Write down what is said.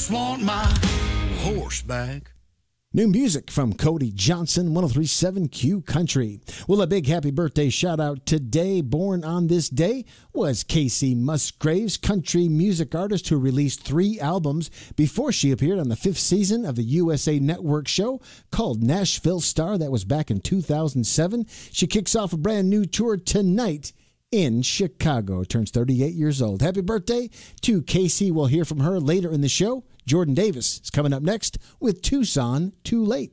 just want my horse back. New music from Cody Johnson, 103.7 Q Country. Well, a big happy birthday shout out today. Born on this day was Casey Musgraves, country music artist who released 3 albums before she appeared on the 5th season of the USA Network show called Nashville Star. That was back in 2007. She kicks off a brand new tour tonight in Chicago. Turns 38 years old. Happy birthday to Casey. We'll hear from her later in the show. Jordan Davis is coming up next with Tucson Too Late.